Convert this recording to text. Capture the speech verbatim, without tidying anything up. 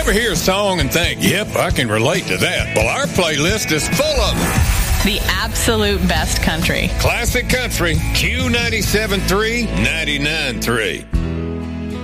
Ever hear a song and think, yep, I can relate to that? Well, our playlist is full of them. The absolute best country. Classic country, Q ninety-seven point three, ninety-nine point three.